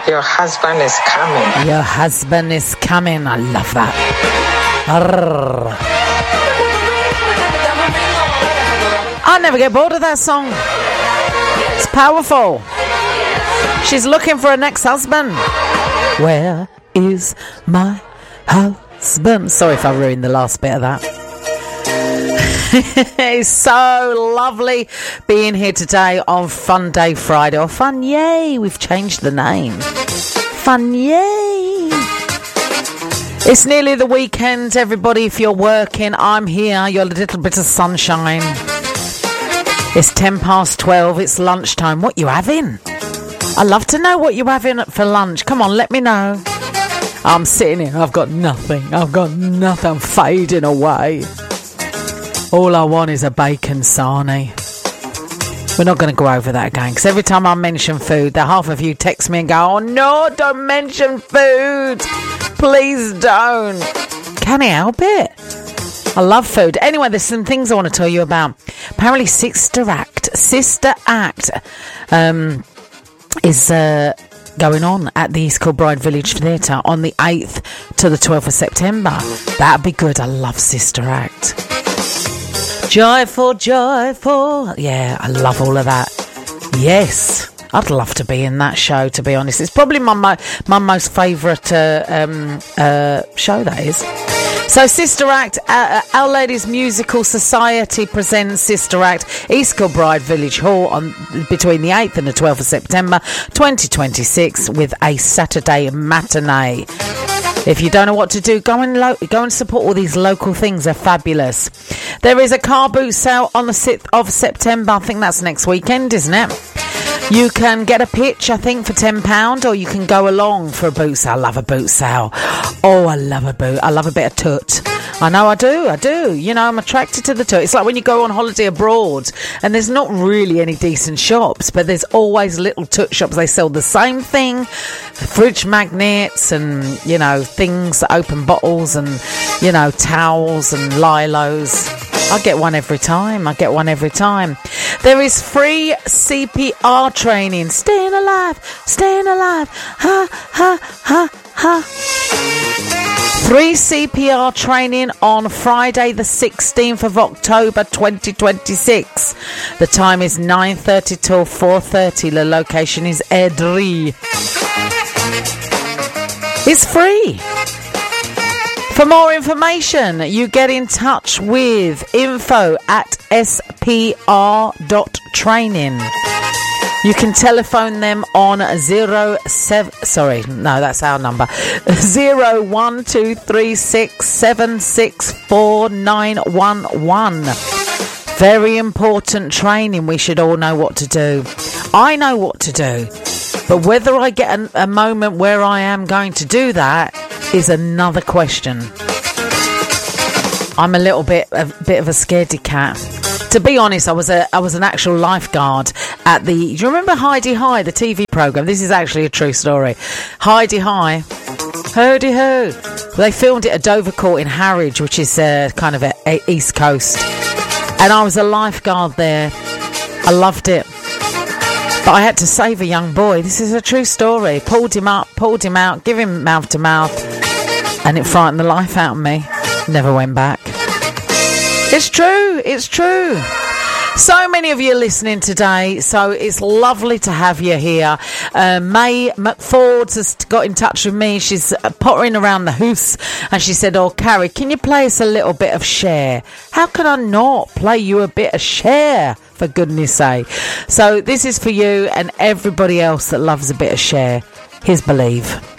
Your husband is coming. Your husband is coming. I love that. Arrgh. I never get bored of that song. It's powerful. She's looking for her next husband. Where is my husband? Sorry if I ruined the last bit of that. It's so lovely being here today on Fun Day Friday. Or Fun Yay, we've changed the name. Fun Yay. It's nearly the weekend, everybody. If you're working, I'm here. You're a little bit of sunshine. It's 12:10. It's lunchtime. What you having? I love to know what you're having for lunch. Come on, let me know. I'm sitting here. I've got nothing. I'm fading away. All I want is a bacon sarnie. We're not going to go over that again, because every time I mention food, there half of you text me and go, oh no, don't mention food. Please don't. Can I help it? I love food. Anyway, there's some things I want to tell you about. Apparently Sister Act is going on at the East Kilbride Village Theatre on the 8th to the 12th of September. That'd be good. I love Sister Act. Joyful, joyful. Yeah, I love all of that. Yes, I'd love to be in that show, to be honest. It's probably my most favourite show, that is. So Sister Act, Our Ladies Musical Society presents Sister Act, East Kilbride Village Hall on between the 8th and the 12th of September 2026 with a Saturday matinee. If you don't know what to do, go and support all these local things. They're fabulous. There is a car boot sale on the 6th of September. I think that's next weekend, isn't it? You can get a pitch, I think, for £10, or you can go along for a boot sale. I love a boot sale. Oh, I love a boot. I love a bit of toot. I know I do. You know, I'm attracted to the toot. It's like when you go on holiday abroad and there's not really any decent shops, but there's always little toot shops. They sell the same thing, fridge magnets and, you know, things that open bottles and, you know, towels and lilos. I get one every time. There is free CPR training. Staying alive. Ha, ha, ha, ha. Free CPR training on Friday the 16th of October 2026. The time is 9:30 till 4:30. The location is Edree. It's free. For more information, you get in touch with info@spr.training. You can telephone them on 01236764911. Very important training. We should all know what to do. I know what to do. But whether I get a moment where I am going to do that is another question. I'm a bit of a scaredy cat. To be honest, I was an actual lifeguard at the... Do you remember Heidi High, the TV programme? This is actually a true story. Heidi High. Hody ho. They filmed it at Dovercourt in Harwich, which is kind of a East Coast. And I was a lifeguard there. I loved it. But I had to save a young boy. This is a true story. Pulled him out, give him mouth to mouth. And it frightened the life out of me. Never went back. It's true. So many of you are listening today, so it's lovely to have you here. May McFords has got in touch with me. She's pottering around the house, and she said, oh, Carrie, can you play us a little bit of Cher? How can I not play you a bit of Cher, for goodness sake? So this is for you and everybody else that loves a bit of Cher. Here's Believe.